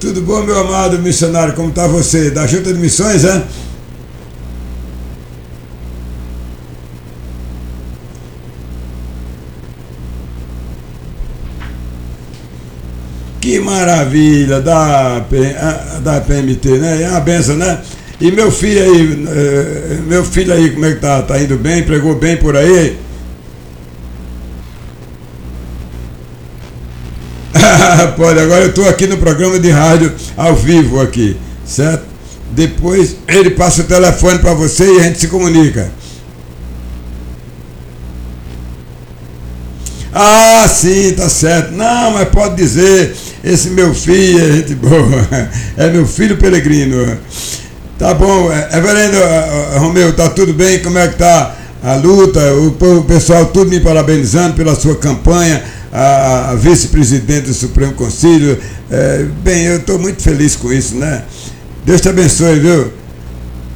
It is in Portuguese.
Tudo bom, meu amado missionário? Como está você? Da Junta de Missões, é? Que maravilha, da PMT, né? É uma benção, né? E meu filho aí, como é que tá? Tá indo bem? Pregou bem por aí? Pode, agora eu estou aqui no programa de rádio ao vivo aqui, certo? Depois ele passa o telefone para você e a gente se comunica. Ah, sim, tá certo. Não, mas pode dizer, esse meu filho é gente boa, é meu filho peregrino. Tá bom, reverendo Romeu, tá tudo bem? Como é que tá a luta? O pessoal tudo me parabenizando pela sua campanha, a vice-presidente do Supremo Conselho. Bem, eu estou muito feliz com isso, né? Deus te abençoe, viu?